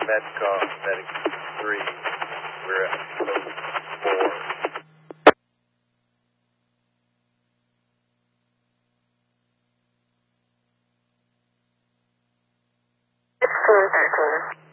Medcom, Medic 3, we're at code 4. It's 413.